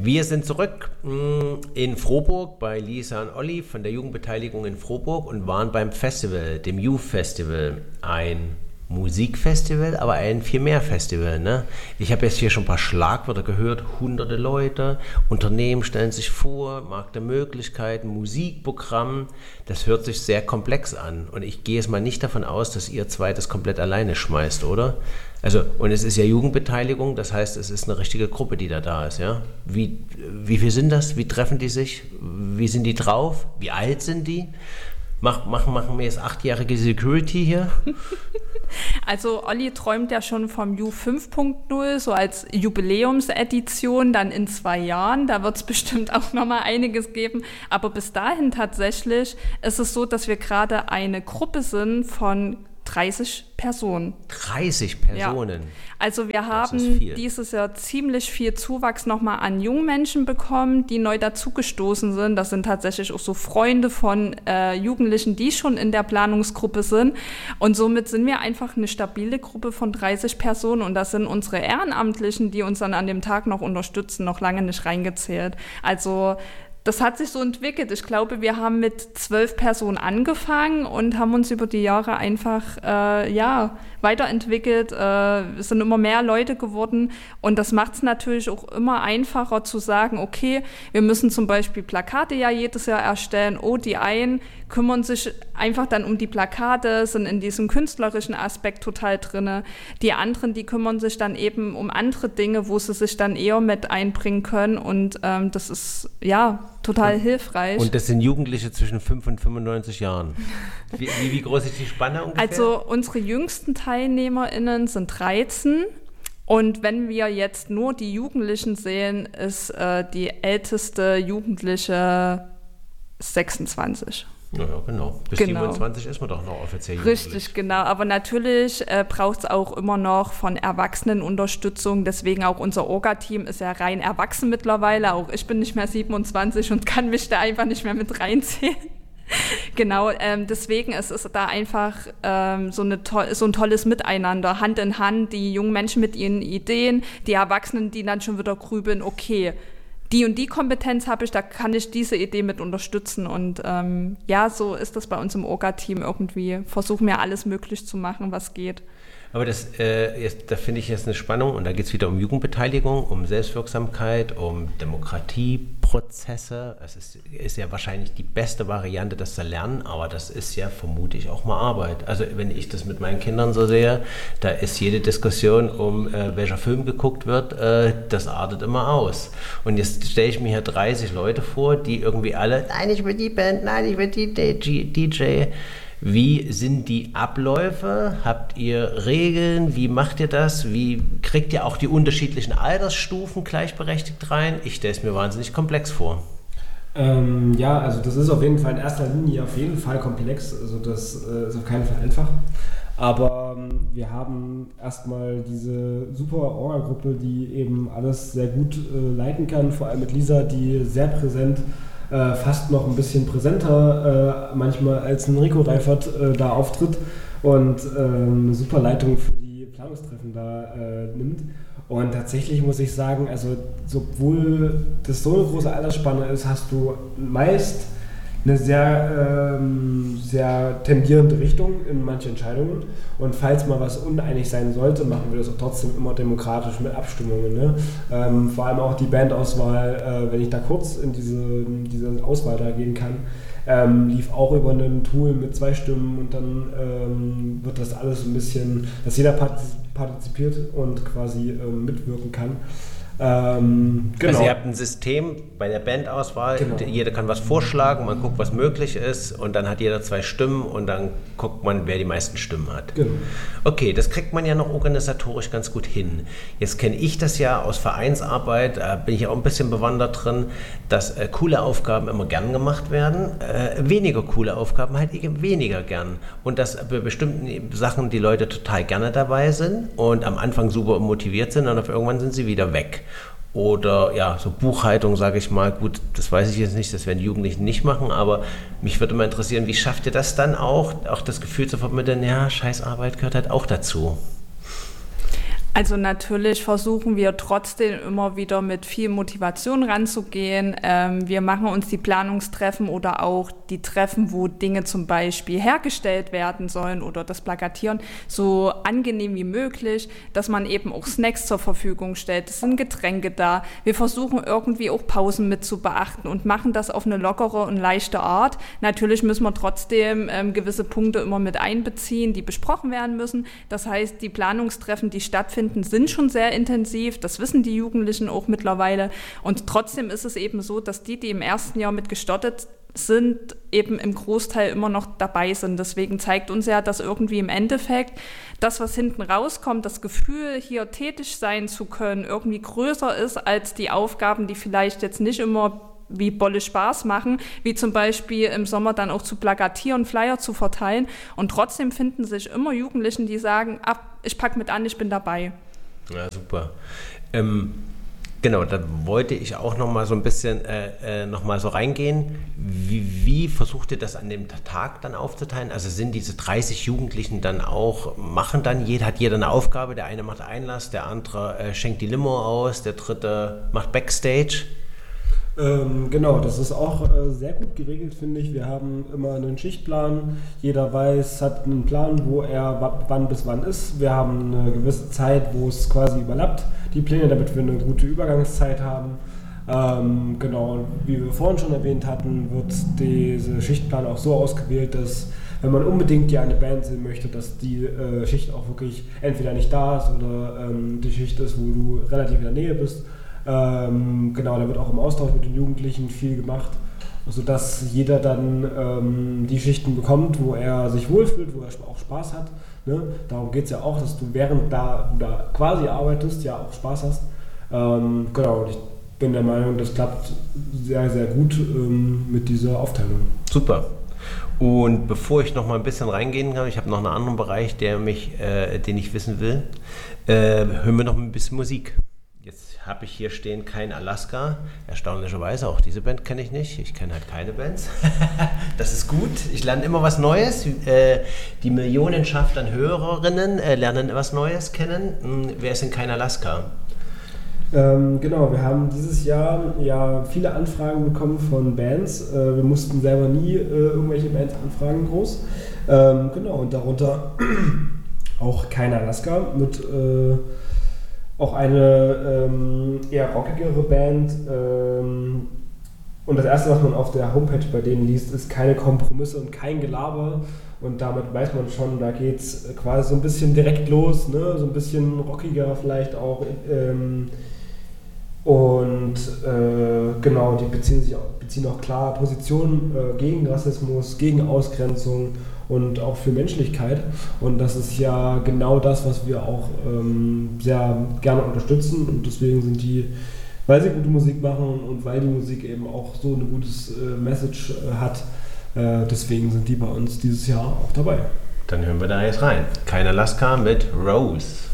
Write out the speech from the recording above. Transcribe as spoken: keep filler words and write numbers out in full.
Wir sind zurück in Frohburg bei Lisa und Olli von der Jugendbeteiligung in Frohburg und waren beim Festival, dem Youth Festival, ein Musikfestival, aber ein viel mehr Festival. Ne? Ich habe jetzt hier schon ein paar Schlagwörter gehört, hunderte Leute, Unternehmen stellen sich vor, Markt der Möglichkeiten, Musikprogramm, das hört sich sehr komplex an und ich gehe jetzt mal nicht davon aus, dass ihr zwei das komplett alleine schmeißt, oder? Also, und es ist ja Jugendbeteiligung, das heißt, es ist eine richtige Gruppe, die da da ist, ja? Wie, wie viel sind das? Wie treffen die sich? Wie sind die drauf? Wie alt sind die? Mach, machen, machen wir jetzt achtjährige Security hier? Also Olli träumt ja schon vom Youth fünf Punkt null, so als Jubiläumsedition dann in zwei Jahren. Da wird es bestimmt auch nochmal einiges geben. Aber bis dahin tatsächlich ist es so, dass wir gerade eine Gruppe sind von dreißig Personen. dreißig Personen? Ja. Also wir haben dieses Jahr ziemlich viel Zuwachs nochmal an jungen Menschen bekommen, die neu dazugestoßen sind. Das sind tatsächlich auch so Freunde von äh, Jugendlichen, die schon in der Planungsgruppe sind. Und somit sind wir einfach eine stabile Gruppe von dreißig Personen. Und das sind unsere Ehrenamtlichen, die uns dann an dem Tag noch unterstützen, noch lange nicht reingezählt. Also das hat sich so entwickelt. Ich glaube, wir haben mit zwölf Personen angefangen und haben uns über die Jahre einfach äh, ja, weiterentwickelt. Äh, es sind immer mehr Leute geworden und das macht es natürlich auch immer einfacher zu sagen, okay, wir müssen zum Beispiel Plakate ja jedes Jahr erstellen. Oh, die einen kümmern sich einfach dann um die Plakate, sind in diesem künstlerischen Aspekt total drin. Die anderen, die kümmern sich dann eben um andere Dinge, wo sie sich dann eher mit einbringen können und ähm, das ist ja total und, hilfreich. Und das sind Jugendliche zwischen fünf und fünfundneunzig Jahren. Wie, wie, wie groß ist die Spanne ungefähr? Also unsere jüngsten TeilnehmerInnen sind dreizehn. Und wenn wir jetzt nur die Jugendlichen sehen, ist äh, die älteste Jugendliche sechsundzwanzig. Ja, genau. Bis genau. siebenundzwanzig ist man doch noch offiziell jugendlich. Richtig, genau. Aber natürlich äh, braucht es auch immer noch von Erwachsenen Unterstützung. Deswegen auch unser Orga-Team ist ja rein erwachsen mittlerweile. Auch ich bin nicht mehr siebenundzwanzig und kann mich da einfach nicht mehr mit reinzählen. Genau, ähm, deswegen ist es da einfach ähm, so, eine to- so ein tolles Miteinander, Hand in Hand, die jungen Menschen mit ihren Ideen, die Erwachsenen, die dann schon wieder grübeln, okay, die und die Kompetenz habe ich, da kann ich diese Idee mit unterstützen. Und ähm, ja, so ist das bei uns im Orga-Team irgendwie. Versuchen wir alles möglich zu machen, was geht. Aber das, äh, jetzt, da finde ich jetzt eine Spannung und da geht es wieder um Jugendbeteiligung, um Selbstwirksamkeit, um Demokratieprozesse. Es ist, ist ja wahrscheinlich die beste Variante, das zu lernen, aber das ist ja vermutlich auch mal Arbeit. Also wenn ich das mit meinen Kindern so sehe, da ist jede Diskussion um äh, welcher Film geguckt wird, äh, das artet immer aus. Und jetzt stelle ich mir hier dreißig Leute vor, die irgendwie alle, nein, ich will die Band, nein, ich will die D J. Wie sind die Abläufe? Habt ihr Regeln? Wie macht ihr das? Wie kriegt ihr auch die unterschiedlichen Altersstufen gleichberechtigt rein? Ich stelle es mir wahnsinnig komplex vor. Ähm, ja, also das ist auf jeden Fall in erster Linie auf jeden Fall komplex. Also das äh, ist auf keinen Fall einfach. Aber ähm, wir haben erstmal diese super Orga-Gruppe, die eben alles sehr gut äh, leiten kann. Vor allem mit Lisa, die sehr präsent Äh, fast noch ein bisschen präsenter äh, manchmal als ein Rico Reifert äh, da auftritt und äh, eine super Leitung für die Planungstreffen da äh, nimmt. Und tatsächlich muss ich sagen, also obwohl das so eine große Altersspanne ist, hast du meist eine sehr, ähm, sehr tendierende Richtung in manche Entscheidungen. Und falls mal was uneinig sein sollte, machen wir das auch trotzdem immer demokratisch mit Abstimmungen. Ne? Ähm, vor allem auch die Bandauswahl, äh, wenn ich da kurz in diese, diese Auswahl da gehen kann, ähm, lief auch über ein Tool mit zwei Stimmen und dann ähm, wird das alles ein bisschen, dass jeder partizipiert und quasi ähm, mitwirken kann. Ähm, genau. Also ihr habt ein System bei der Bandauswahl, genau. Jeder kann was vorschlagen, man guckt, was möglich ist und dann hat jeder zwei Stimmen und dann guckt man, wer die meisten Stimmen hat. Genau. Okay, das kriegt man ja noch organisatorisch ganz gut hin. Jetzt kenne ich das ja aus Vereinsarbeit, da bin ich auch ein bisschen bewandert drin, dass äh, coole Aufgaben immer gern gemacht werden, äh, weniger coole Aufgaben halt eben weniger gern und dass bei bestimmten Sachen die Leute total gerne dabei sind und am Anfang super motiviert sind und auf irgendwann sind sie wieder weg. Oder ja, so Buchhaltung, sage ich mal, gut, das weiß ich jetzt nicht, das werden die Jugendlichen nicht machen, aber mich würde mal interessieren, wie schafft ihr das dann auch, auch das Gefühl zu vermitteln, ja, Scheißarbeit gehört halt auch dazu? Also natürlich versuchen wir trotzdem immer wieder mit viel Motivation ranzugehen. Ähm, wir machen uns die Planungstreffen oder auch die Treffen, wo Dinge zum Beispiel hergestellt werden sollen oder das Plakatieren so angenehm wie möglich, dass man eben auch Snacks zur Verfügung stellt. Es sind Getränke da. Wir versuchen irgendwie auch Pausen mit zu beachten und machen das auf eine lockere und leichte Art. Natürlich müssen wir trotzdem ähm, gewisse Punkte immer mit einbeziehen, die besprochen werden müssen. Das heißt, die Planungstreffen, die stattfinden, sind schon sehr intensiv, das wissen die Jugendlichen auch mittlerweile und trotzdem ist es eben so, dass die, die im ersten Jahr mit gestartet sind, eben im Großteil immer noch dabei sind. Deswegen zeigt uns ja, dass irgendwie im Endeffekt das, was hinten rauskommt, das Gefühl, hier tätig sein zu können, irgendwie größer ist als die Aufgaben, die vielleicht jetzt nicht immer wie Bolle Spaß machen, wie zum Beispiel im Sommer dann auch zu plakatieren, Flyer zu verteilen. Und trotzdem finden sich immer Jugendlichen, die sagen, ach, ich packe mit an, ich bin dabei. Ja, super. Ähm, genau, da wollte ich auch noch mal so ein bisschen äh, äh, noch mal so reingehen. Wie, wie versucht ihr das an dem Tag dann aufzuteilen? Also sind diese dreißig Jugendlichen dann auch, machen dann, jeder hat jeder eine Aufgabe, der eine macht Einlass, der andere äh, schenkt die Limo aus, der dritte macht Backstage? Ähm, genau, das ist auch äh, sehr gut geregelt, finde ich. Wir haben immer einen Schichtplan. Jeder weiß, hat einen Plan, wo er w- wann bis wann ist. Wir haben eine gewisse Zeit, wo es quasi überlappt, die Pläne, damit wir eine gute Übergangszeit haben. Ähm, genau, wie wir vorhin schon erwähnt hatten, wird dieser Schichtplan auch so ausgewählt, dass wenn man unbedingt ja eine Band sehen möchte, dass die äh, Schicht auch wirklich entweder nicht da ist oder ähm, die Schicht ist, wo du relativ in der Nähe bist. Ähm, genau, da wird auch im Austausch mit den Jugendlichen viel gemacht, sodass jeder dann ähm, die Schichten bekommt, wo er sich wohlfühlt, wo er auch Spaß hat. Ne? Darum geht es ja auch, dass du während da, du da quasi arbeitest, ja auch Spaß hast. Ähm, genau, und ich bin der Meinung, das klappt sehr, sehr gut ähm, mit dieser Aufteilung. Super. Und bevor ich noch mal ein bisschen reingehen kann, ich habe noch einen anderen Bereich, der mich, äh, den ich wissen will, äh, hören wir noch ein bisschen Musik. Jetzt habe ich hier stehen kein Alaska. Erstaunlicherweise, auch diese Band kenne ich nicht. Ich kenne halt keine Bands. Das ist gut. Ich lerne immer was Neues. Äh, die Millionenschaft an Hörerinnen äh, lernen was Neues kennen. Hm, wer ist denn kein Alaska? Ähm, genau, wir haben dieses Jahr ja viele Anfragen bekommen von Bands. Äh, wir mussten selber nie äh, irgendwelche Bands anfragen groß. Ähm, genau, und darunter auch kein Alaska mit... Äh, Auch eine ähm, eher rockigere Band. Ähm, und das Erste, was man auf der Homepage bei denen liest, ist keine Kompromisse und kein Gelaber. Und damit weiß man schon, da geht es quasi so ein bisschen direkt los, ne? So ein bisschen rockiger vielleicht auch. Ähm, und äh, genau, die beziehen sich auch, beziehen auch klar Positionen äh, gegen Rassismus, gegen Ausgrenzung und auch für Menschlichkeit. Und das ist ja genau das, was wir auch ähm, sehr gerne unterstützen. Und deswegen sind die, weil sie gute Musik machen und weil die Musik eben auch so ein gutes äh, Message äh, hat, äh, deswegen sind die bei uns dieses Jahr auch dabei. Dann hören wir da jetzt rein. Kein Alaska mit Rose.